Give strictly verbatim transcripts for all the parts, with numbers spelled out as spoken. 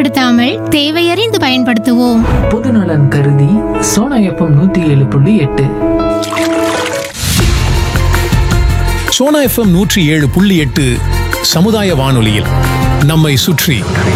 மிதப்படுத்தாமல் தேவையறிந்து பயன்படுத்துவோம். பொதுநலன் கருதி சோனா எஃப்எம் நூத்தி ஏழு புள்ளி எட்டு. சோனா எஃப்எம் நூற்றி ஏழு புள்ளி எட்டு சமுதாய வானொலியில் நம்மை சுற்றி.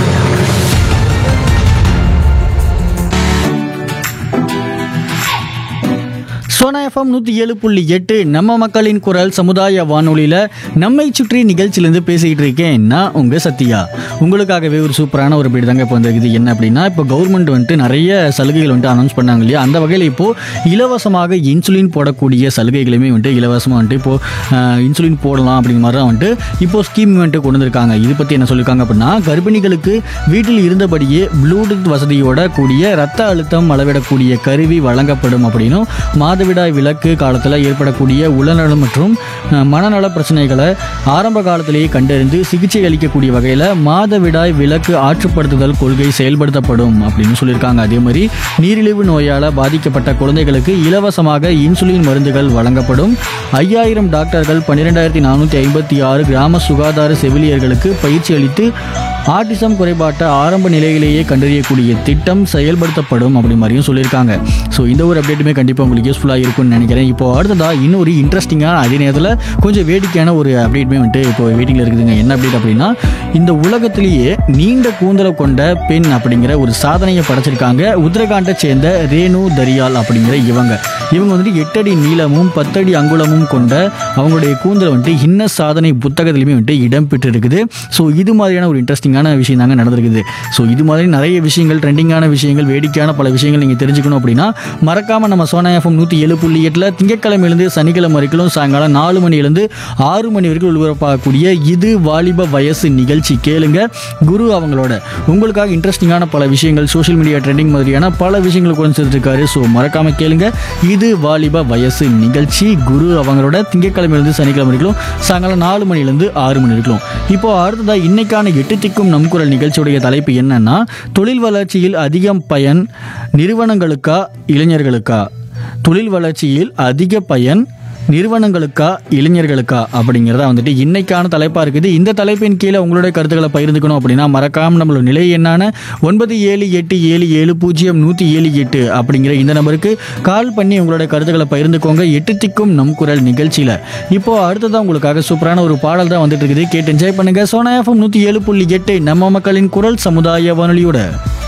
சோனா எஃப்எம் நூற்றி ஏழு புள்ளி எட்டு நம்ம மக்களின் குரல் சமுதாய வானொலியில் நம்மை சுற்றி நிகழ்ச்சியிலேருந்து பேசிக்கிட்டு இருக்கேன் நான் உங்கள் சத்யா. உங்களுக்காகவே ஒரு சூப்பரான ஒரு பீடு தாங்க இப்போ வந்திருக்குது. என்ன அப்படின்னா, இப்போ கவர்மெண்ட் வந்துட்டு நிறைய சலுகைகள் வந்துட்டு அனௌன்ஸ் பண்ணாங்க இல்லையா? அந்த வகையில் இப்போது இலவசமாக இன்சுலின் போடக்கூடிய சலுகைகளுமே வந்துட்டு இலவசமாக வந்துட்டு இப்போது இன்சுலின் போடலாம் அப்படிங்கிற மாதிரி தான் வந்துட்டு இப்போது ஸ்கீம் வந்துட்டு கொண்டு வந்திருக்காங்க. இது பற்றி என்ன சொல்லியிருக்காங்க அப்படின்னா, கர்ப்பிணிகளுக்கு வீட்டில் இருந்தபடியே ப்ளூடூத் வசதியோட கூடிய ரத்த அழுத்தம் அளவிடக்கூடிய கருவி வழங்கப்படும் அப்படின்னும், மாதவிடாய் விலக்கு காலத்தில் ஏற்படக்கூடிய உடல்நலம் மற்றும் மனநல பிரச்சனைகளை ஆரம்ப காலத்திலேயே கண்டறிந்து சிகிச்சை அளிக்கக்கூடிய வகையில் மாதவிடாய் விலக்கு ஆற்றுப்படுத்துதல் கொள்கை செயல்படுத்தப்படும் அப்படின்னு சொல்லியிருக்காங்க. அதே மாதிரி நீரிழிவு நோயால் பாதிக்கப்பட்ட குழந்தைகளுக்கு இலவசமாக இன்சுலின் மருந்துகள் வழங்கப்படும். ஐயாயிரம் டாக்டர்கள் பன்னிரெண்டாயிரத்தி நானூற்றி ஐம்பத்தி ஆறு கிராம சுகாதார செவிலியர்களுக்கு பயிற்சி அளித்து ஆட்டிசம் குறைபாட்டை ஆரம்ப நிலையிலேயே கண்டறியக்கூடிய திட்டம் செயல்படுத்தப்படும் அப்படி மாதிரியும் சொல்லியிருக்காங்க. ஸோ இந்த ஒரு அப்டேட்டுமே கண்டிப்பாக உங்களுக்கு யூஸ்ஃபுல்லாக இருக்கும்னு நினைக்கிறேன். இப்போ அடுத்ததாக இன்னொரு இன்ட்ரெஸ்டிங்கான அதே நேரத்தில் கொஞ்சம் வேடிக்கையான ஒரு அப்டேட்டுமே வந்துட்டு இப்போ வெயிட்டிங்கில் இருக்குதுங்க. என்ன அப்டேட் அப்படின்னா, இந்த உலகத்திலேயே நீண்ட கூந்தலை கொண்ட பெண் அப்படிங்கிற ஒரு சாதனையை படைச்சிருக்காங்க உத்தரகாண்டை சேர்ந்த ரேணு தரியால் அப்படிங்கிற இவங்க. இவங்க வந்துட்டு எட்டடி நீளமும் பத்தடி அங்குலமும் கொண்ட அவங்களுடைய கூந்தலை வந்துட்டு இன்னஸ் சாதனை புத்தகத்திலுமே வந்துட்டு இடம் பெற்று இருக்குது. ஸோ இது மாதிரியான ஒரு இன்ட்ரெஸ்டிங் விஷயம் தாங்க நடந்திருக்குது. ஸோ இது மாதிரி நிறைய விஷயங்கள், ட்ரெண்டிங்கான விஷயங்கள், வேடிக்கையான பல விஷயங்கள் நீங்கள் தெரிஞ்சுக்கணும் அப்படின்னா மறக்காம நம்ம சோனா எஃப்எம் நூற்றி ஏழு புள்ளி எட்டில் திங்கட்கிழமையிலிருந்து சனிக்கிழமை வரைக்கும் சாயங்காலம் நாலு மணிலேருந்து ஆறு மணி வரைக்கும் ஒளிபரப்பாகக்கூடிய இது வாலிப வயசு நிகழ்ச்சி கேளுங்க. குரு அவங்களோட உங்களுக்காக இன்ட்ரெஸ்டிங்கான பல விஷயங்கள், சோஷியல் மீடியா ட்ரெண்டிங் மாதிரியான பல விஷயங்களை கொண்டு சேர்த்துருக்காரு. ஸோ மறக்காம கேளுங்க. இது வாலிப வயசு நிகழ்ச்சி குரு அவங்களோட திங்கட்கிழமையிலிருந்து சனிக்கிழமை வரைக்கும் சாயங்காலம் நாலு மணிலேருந்து ஆறு மணி வரைக்கும். இப்போ அடுத்ததாக இன்னைக்கான எட்டு திக்கும் நம் குரல் நிகழ்ச்சியுடைய தலைப்பு என்னன்னா, தொழில் வளர்ச்சியில் அதிகம் பயன் நிறுவனங்களுக்கா இளைஞர்களுக்கா? தொழில் வளர்ச்சியில் அதிக பயன் நிறுவனங்களுக்கா இளைஞர்களுக்கா அப்படிங்கிறதா வந்துட்டு இன்னைக்கான தலைப்பாக இருக்குது. இந்த தலைப்பின் கீழே உங்களுடைய கருத்துக்களை பகிர்ந்துக்கணும் அப்படின்னா மறக்காம நம்மளோட நிலை என்னான ஒன்பது ஏழு எட்டு ஏழு ஏழு பூஜ்ஜியம் நூற்றி ஏழு எட்டு அப்படிங்கிற இந்த நம்பருக்கு கால் பண்ணி உங்களுடைய கருத்துக்களை பகிர்ந்துக்கோங்க. எட்டு திக்கும் நம் குரல் நிகழ்ச்சியில் இப்போ அடுத்ததான் உங்களுக்காக சூப்பரான ஒரு பாடல் தான் வந்துட்டு இருக்குது. கேட்டு என்ஜாய் பண்ணுங்க. சோனா எஃப்எம் நூற்றி ஏழு புள்ளி எட்டு நம்ம மக்களின் குரல் சமுதாய வானொலியோட.